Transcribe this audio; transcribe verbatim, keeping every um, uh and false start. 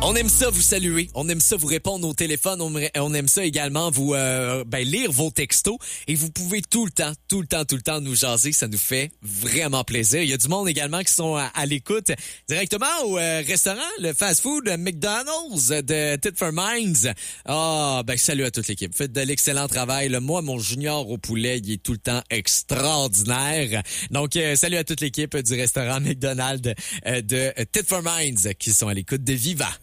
On aime ça vous saluer, on aime ça vous répondre au téléphone, on, on aime ça également vous euh, ben, lire vos textos et vous pouvez tout le temps, tout le temps, tout le temps nous jaser, ça nous fait vraiment plaisir. Il y a du monde également qui sont à, à l'écoute directement au euh, restaurant, le fast-food McDonald's de Tit for Minds. Ah, ben salut à toute l'équipe, faites de l'excellent travail. Là, moi, mon junior au poulet, il est tout le temps extraordinaire. Donc, euh, salut à toute l'équipe du restaurant McDonald's euh, de Tit for Minds qui sont à l'écoute de Viva.